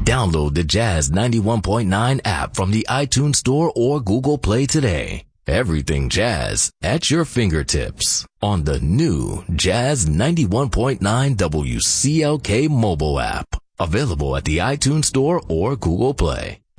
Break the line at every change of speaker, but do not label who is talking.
Download the Jazz 91.9 app from the iTunes Store or Google Play today. Everything Jazz at your fingertips on the new Jazz 91.9 WCLK mobile app. Available at the iTunes Store or Google Play.